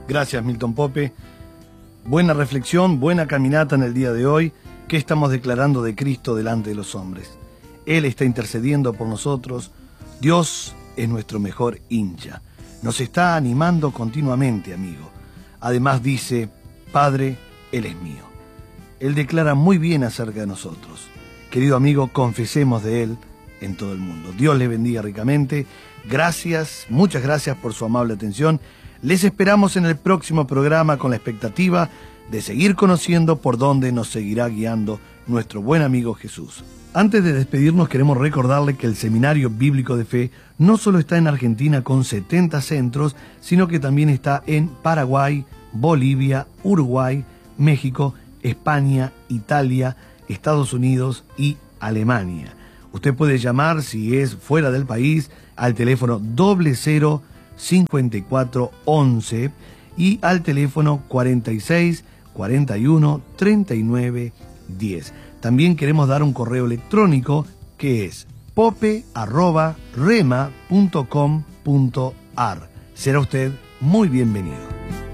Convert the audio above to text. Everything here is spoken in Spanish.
Gracias, Milton Pope. Buena reflexión, buena caminata en el día de hoy. ¿Qué estamos declarando de Cristo delante de los hombres? Él está intercediendo por nosotros. Dios es nuestro mejor hincha. Nos está animando continuamente, amigo. Además dice, Padre, Él es mío. Él declara muy bien acerca de nosotros. Querido amigo, confesemos de Él en todo el mundo. Dios le bendiga ricamente. Gracias, muchas gracias por su amable atención. Les esperamos en el próximo programa con la expectativa de seguir conociendo por dónde nos seguirá guiando nuestro buen amigo Jesús. Antes de despedirnos, queremos recordarle que el Seminario Bíblico de Fe no solo está en Argentina con 70 centros, sino que también está en Paraguay, Bolivia, Uruguay, México, España, Italia, Estados Unidos y Alemania. Usted puede llamar, si es fuera del país, al teléfono 00 54 11 y al teléfono 46 41 39 10. También queremos dar un correo electrónico que es pope@rema.com.ar. Será usted muy bienvenido.